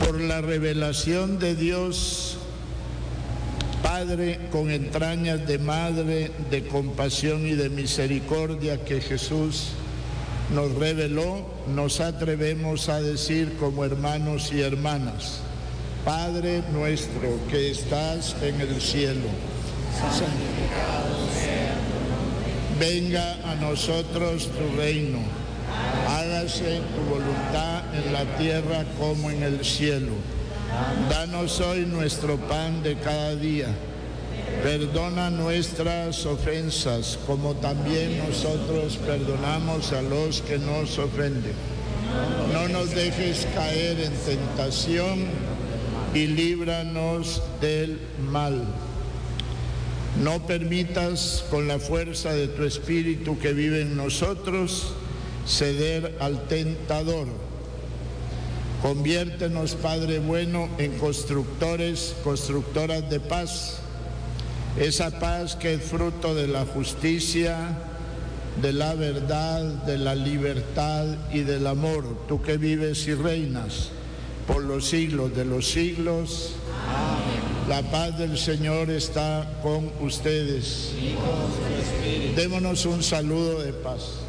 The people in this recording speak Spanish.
por la revelación de Dios Padre con entrañas de madre, de compasión y de misericordia que Jesús nos reveló, nos atrevemos a decir como hermanos y hermanas: Padre nuestro que estás en el cielo, santificado sea tu nombre. Venga a nosotros tu reino. Hágase tu voluntad en la tierra como en el cielo. Danos hoy nuestro pan de cada día. Perdona nuestras ofensas, como también nosotros perdonamos a los que nos ofenden. No nos dejes caer en tentación y líbranos del mal. No permitas, con la fuerza de tu Espíritu que vive en nosotros, ceder al tentador. Conviértenos, Padre bueno, en constructoras de paz, esa paz que es fruto de la justicia, de la verdad, de la libertad y del amor, tú que vives y reinas por los siglos de los siglos. Amén. La paz del Señor está con ustedes. Y con su espíritu. Démonos un saludo de paz.